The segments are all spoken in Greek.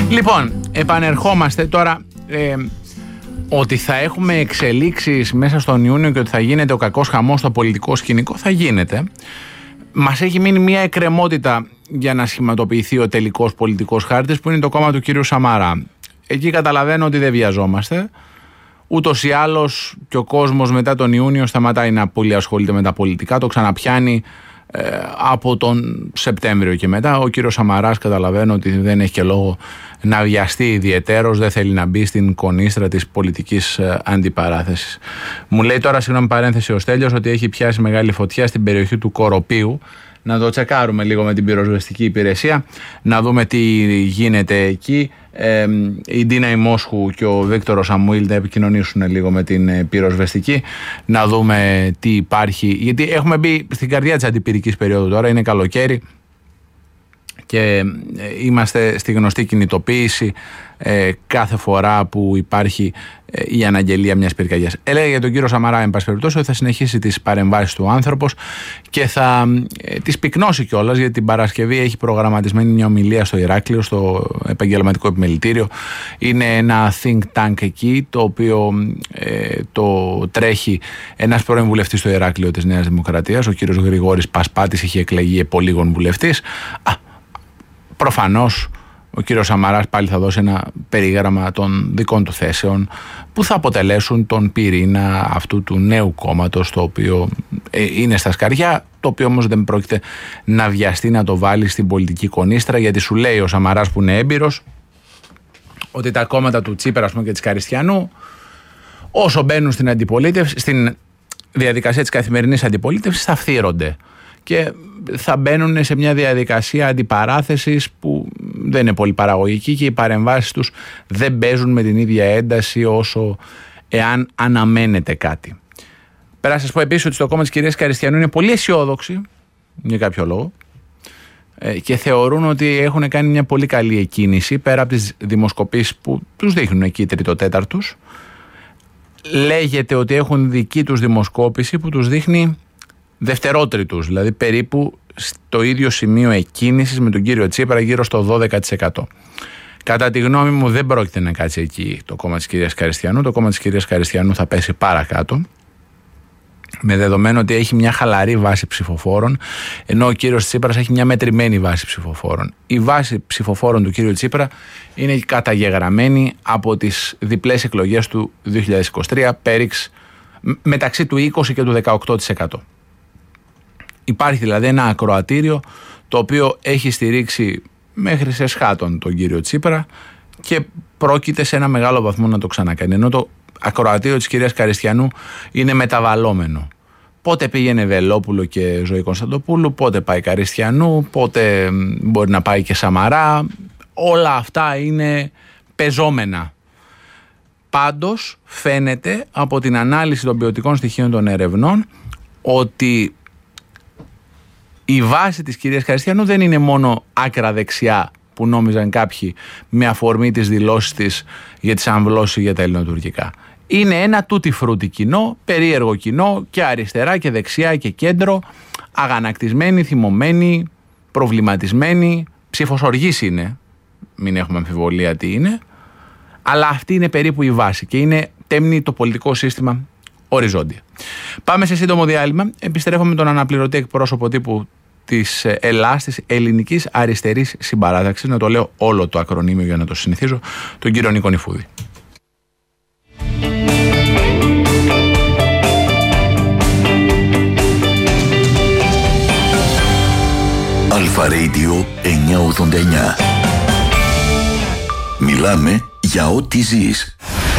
Λοιπόν, επανερχόμαστε τώρα. Ότι θα έχουμε εξελίξεις μέσα στον Ιούνιο και ότι θα γίνεται ο κακός χαμός στο πολιτικό σκηνικό, θα γίνεται. Μας έχει μείνει μια εκκρεμότητα για να σχηματοποιηθεί ο τελικός πολιτικός χάρτης, που είναι το κόμμα του κυρίου Σαμαρά. Εκεί καταλαβαίνω ότι δεν βιαζόμαστε. Ούτως ή άλλως και ο κόσμος μετά τον Ιούνιο σταματάει να πολύ ασχολείται με τα πολιτικά, το ξαναπιάνει από τον Σεπτέμβριο και μετά. Ο κύριος Σαμαράς καταλαβαίνω ότι δεν έχει και λόγο να βιαστεί ιδιαιτέρως, δεν θέλει να μπει στην κονίστρα της πολιτικής αντιπαράθεσης. Μου λέει τώρα, συγγνώμη παρένθεση, ο Στέλιος, ότι έχει πιάσει μεγάλη φωτιά στην περιοχή του Κοροπίου. Να το τσεκάρουμε λίγο με την πυροσβεστική υπηρεσία, να δούμε τι γίνεται εκεί. Η Ντίνα Ημόσχου και ο Βίκτορος Σαμουήλ να επικοινωνήσουν λίγο με την πυροσβεστική, να δούμε τι υπάρχει, γιατί έχουμε μπει στην καρδιά της αντιπυρικής περίοδου τώρα, είναι καλοκαίρι και είμαστε στη γνωστή κινητοποίηση κάθε φορά που υπάρχει η αναγγελία μιας πυρκαγιάς. Έλεγε για τον κύριο Σαμαρά, εν πάση περιπτώσει, ότι θα συνεχίσει τις παρεμβάσεις του άνθρωπος και θα τις πυκνώσει κιόλας, γιατί την Παρασκευή έχει προγραμματισμένη μια ομιλία στο Ηράκλειο, στο επαγγελματικό επιμελητήριο. Είναι ένα think tank εκεί, το οποίο το τρέχει ένας πρώην βουλευτής στο Ηράκλειο της Νέας Δημοκρατίας, ο κύριος Γρηγόρης Πασπάτης, είχε εκλεγεί επολίγων βουλευτής. Προφανώς ο κύριος Σαμαράς πάλι θα δώσει ένα περίγραμμα των δικών του θέσεων που θα αποτελέσουν τον πυρήνα αυτού του νέου κόμματος, το οποίο είναι στα σκαριά, το οποίο όμως δεν πρόκειται να βιαστεί να το βάλει στην πολιτική κονίστρα, γιατί σου λέει ο Σαμαράς, που είναι έμπειρος, ότι τα κόμματα του Τσίπρα, ας πούμε, και της Καριστιανού, όσο μπαίνουν στην αντιπολίτευση, στην διαδικασία της καθημερινής αντιπολίτευσης, θα φθύρονται και θα μπαίνουν σε μια διαδικασία αντιπαράθεσης που δεν είναι πολύ παραγωγική και οι παρεμβάσεις τους δεν παίζουν με την ίδια ένταση όσο εάν αναμένεται κάτι. Πέρα να σας πω επίσης ότι στο κόμμα της κυρίας Καριστιανού είναι πολύ αισιόδοξοι για κάποιο λόγο και θεωρούν ότι έχουν κάνει μια πολύ καλή εκκίνηση πέρα από τις δημοσκοπήσεις που τους δείχνουν εκεί τρίτο-τέταρτους. Λέγεται ότι έχουν δική τους δημοσκόπηση που τους δείχνει δευτερότριτους, δηλαδή περίπου στο ίδιο σημείο εκκίνησης με τον κύριο Τσίπρα, γύρω στο 12%. Κατά τη γνώμη μου δεν πρόκειται να κάτσει εκεί το κόμμα της κυρίας Καριστιανού. Το κόμμα της κυρίας Καριστιανού θα πέσει παρακάτω, με δεδομένο ότι έχει μια χαλαρή βάση ψηφοφόρων, ενώ ο κύριος Τσίπρας έχει μια μετρημένη βάση ψηφοφόρων. Η βάση ψηφοφόρων του κύριου Τσίπρα είναι καταγεγραμμένη από τις διπλές εκλογές του 2023, πέριξ μεταξύ του 20% και του 18%. Υπάρχει δηλαδή ένα ακροατήριο το οποίο έχει στηρίξει μέχρι σε σχάτων τον κύριο Τσίπρα και πρόκειται σε ένα μεγάλο βαθμό να το ξανακάνει. Ενώ το ακροατήριο της κυρίας Καριστιανού είναι μεταβαλλόμενο. Πότε πήγαινε Βελόπουλο και Ζωή Κωνσταντοπούλου, πότε πάει Καριστιανού, πότε μπορεί να πάει και Σαμαρά. Όλα αυτά είναι πεζόμενα. Πάντως φαίνεται από την ανάλυση των ποιοτικών στοιχείων των ερευνών ότι η βάση της κυρίας Καριστιανού δεν είναι μόνο άκρα δεξιά που νόμιζαν κάποιοι με αφορμή τις δηλώσεις της για τις αμβλώσεις για τα ελληνοτουρκικά. Είναι ένα τούτι φρούτι κοινό, περίεργο κοινό, και αριστερά και δεξιά και κέντρο, αγανακτισμένοι, θυμωμένοι, προβληματισμένοι, ψήφος οργής είναι, μην έχουμε αμφιβολία τι είναι, αλλά αυτή είναι περίπου η βάση και είναι τέμνη το πολιτικό σύστημα οριζόντια. Πάμε σε σύντομο διάλειμμα. Επιστρέφουμε με τον αναπληρωτή εκπρόσωπο τύπου της ΕΛΑΣ, της Ελληνικής Αριστερής Συμπαράταξης, να το λέω όλο το ακρονίμιο για να το συνηθίζω, τον κύριο Νίκο Νιφούδη. Αλφα Radio 989. Μιλάμε για ό,τι ζεις.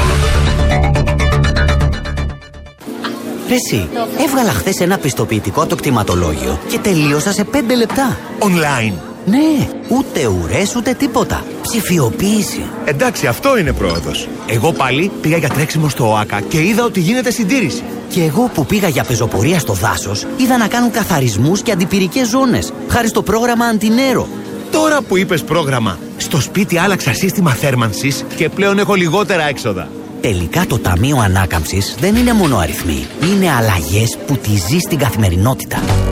Εσύ, έβγαλα χθες ένα πιστοποιητικό το κτηματολόγιο και τελείωσα σε 5 λεπτά. Online. Ναι, ούτε ουρές ούτε τίποτα. Ψηφιοποίηση. Εντάξει, αυτό είναι πρόοδος. Εγώ πάλι πήγα για τρέξιμο στο ΟΑΚΑ και είδα ότι γίνεται συντήρηση. Και εγώ που πήγα για πεζοπορία στο δάσος, είδα να κάνουν καθαρισμούς και αντιπυρικές ζώνες, χάρη στο πρόγραμμα Αντινέρο. Τώρα που είπες πρόγραμμα, στο σπίτι άλλαξα σύστημα θέρμανσης και πλέον έχω λιγότερα έξοδα. Τελικά το Ταμείο Ανάκαμψης δεν είναι μόνο αριθμοί. Είναι αλλαγές που τη ζεις στην καθημερινότητα.